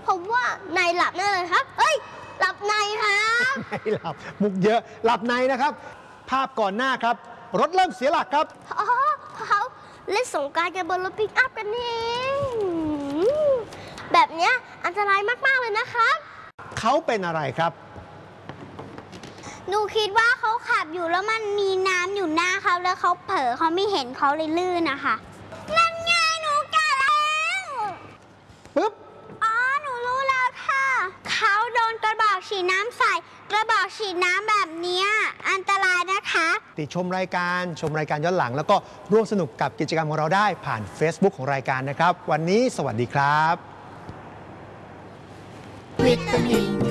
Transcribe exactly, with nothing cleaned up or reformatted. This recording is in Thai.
ผมว่านายหลับแน่เลยครับเอ้ยหลับในครับไม่หลับมุกเยอะหลับในนะครับ ภาพก่อนหน้าครับ รถเริ่มเสียหลักครับอ๋อเขาเล่นสงกรานต์กันบนรถปิกอัพกันนี่เองแบบเนี้ยอันตรายมากๆเลยนะครับเขาเป็นอะไรครับหนูคิดว่าเขาขับอยู่แล้วมันมีน้ำอยู่หน้าเขาแล้วเขาเผลอเขาไม่เห็นเขาเลยลื่นนะคะนั่นไงหนูกะแล้วปึ๊บอ๋อหนูรู้แล้วค่ะเขาโดนกระบอกฉีดน้ำใส่กระบอกฉีดน้ำแบบเนี้ยอันตรายนะคะติดชมรายการชมรายการย้อนหลัง แล้วก็ร่วมสนุกกับกิจกรรมของเราได้ผ่าน Facebook ของรายการนะครับ วันนี้สวัสดีครับวิตามิน